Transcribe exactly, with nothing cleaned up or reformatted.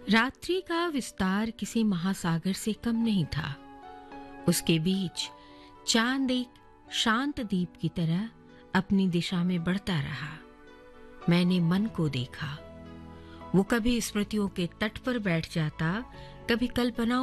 रात्रि का विस्तार किसी महासागर से कम नहीं था। उसके बीच चांद एक शांत दीप की तरह अपनी दिशा में बढ़ता रहा। मैंने मन को देखा। वो कभी स्मृतियों के तट पर बैठ जाता, कभी कल्पनाओं